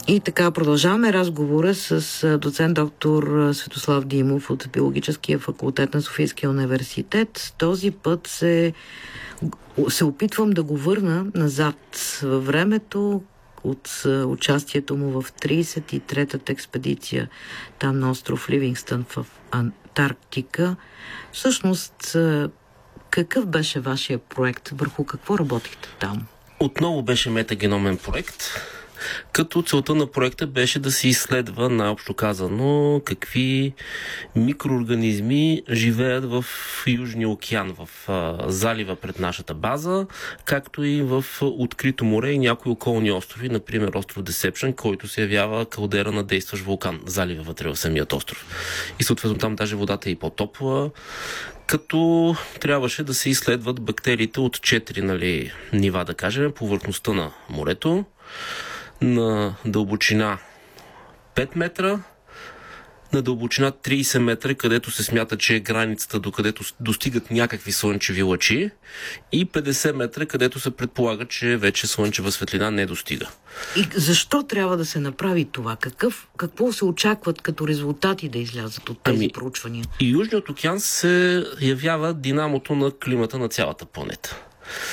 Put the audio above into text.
И така продължаваме разговора с доцент доктор Светослав Димов от Биологическия факултет на Софийския университет. Този път се опитвам да го върна назад във времето от участието му в 33-та експедиция там на остров Ливингстън в Антарктика. Всъщност, какъв беше вашия проект? Върху какво работихте там? Отново беше метагеномен проект, като целта на проекта беше да се изследва, наобщо казано, какви микроорганизми живеят в Южния океан, в залива пред нашата база, както и в открито море и някои околни острови, например остров Десепшън, който се явява калдера на действащ вулкан, залива вътре в самият остров. И съответно там даже водата е и по-топла, като трябваше да се изследват бактериите от 4 нива, да кажем, повърхността на морето, на дълбочина 5 метра, на дълбочина 30 метра, където се смята, че е границата, докъдето достигат някакви слънчеви лъчи, и 50 метра, където се предполага, че вече слънчева светлина не достига. И защо трябва да се направи това? Какво се очакват като резултати да излязат от тези проучвания? И Южният океан се явява динамото на климата на цялата планета.